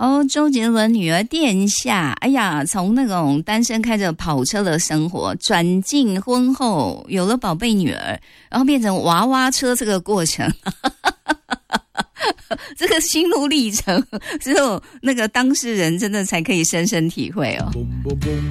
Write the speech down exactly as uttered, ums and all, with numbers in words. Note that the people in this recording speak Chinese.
哦，周杰伦女儿殿下，哎呀，从那种单身开着跑车的生活，转进婚后有了宝贝女儿，然后变成娃娃车这个过程。这个心路历程只有那个当事人真的才可以深深体会哦。